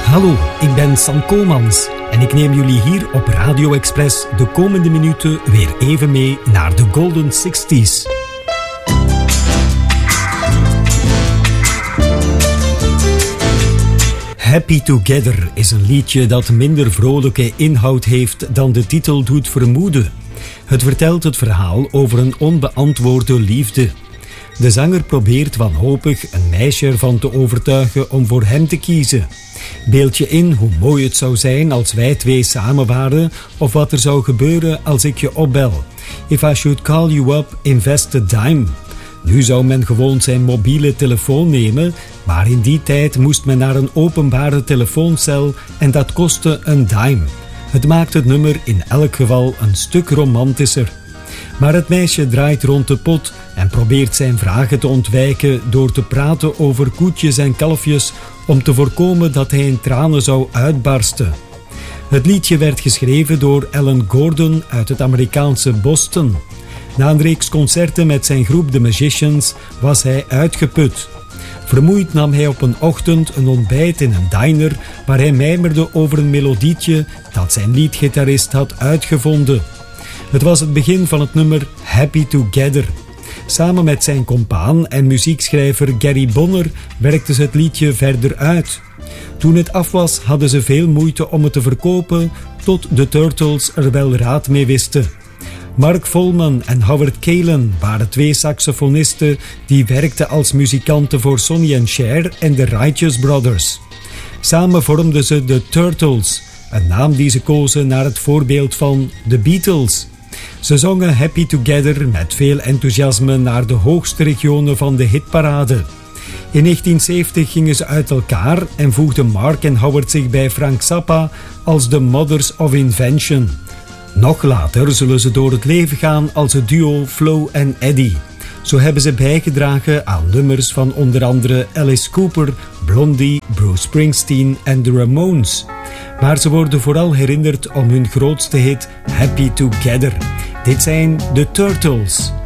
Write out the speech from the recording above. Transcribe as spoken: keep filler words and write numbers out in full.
Hallo, ik ben Sam Komans en ik neem jullie hier op Radio Express de komende minuten weer even mee naar de Golden zestig's. Happy Together is een liedje dat minder vrolijke inhoud heeft dan de titel doet vermoeden. Het vertelt het verhaal over een onbeantwoorde liefde. De zanger probeert wanhopig een meisje ervan te overtuigen om voor hem te kiezen. Beeld je in hoe mooi het zou zijn als wij twee samen waren, of wat er zou gebeuren als ik je opbel. If I should call you up, invest a dime. Nu zou men gewoon zijn mobiele telefoon nemen, maar in die tijd moest men naar een openbare telefooncel en dat kostte een dime. Het maakt het nummer in elk geval een stuk romantischer. Maar het meisje draait rond de pot en probeert zijn vragen te ontwijken door te praten over koetjes en kalfjes om te voorkomen dat hij in tranen zou uitbarsten. Het liedje werd geschreven door Alan Gordon uit het Amerikaanse Boston. Na een reeks concerten met zijn groep The Magicians was hij uitgeput. Vermoeid nam hij op een ochtend een ontbijt in een diner waar hij mijmerde over een melodietje dat zijn leadgitarist had uitgevonden. Het was het begin van het nummer Happy Together. Samen met zijn compaan en muziekschrijver Gary Bonner werkten ze het liedje verder uit. Toen het af was, hadden ze veel moeite om het te verkopen, tot de Turtles er wel raad mee wisten. Mark Volman en Howard Kaylan waren twee saxofonisten die werkten als muzikanten voor Sonny and Cher en de Righteous Brothers. Samen vormden ze de Turtles, een naam die ze kozen naar het voorbeeld van de Beatles. Ze zongen Happy Together met veel enthousiasme naar de hoogste regionen van de hitparade. In negentien zeventig gingen ze uit elkaar en voegden Mark en Howard zich bij Frank Zappa als de Mothers of Invention. Nog later zullen ze door het leven gaan als het duo Flo en Eddie. Zo hebben ze bijgedragen aan nummers van onder andere Alice Cooper, Blondie, Bruce Springsteen en de Ramones. Maar ze worden vooral herinnerd om hun grootste hit Happy Together. Dit zijn de Turtles.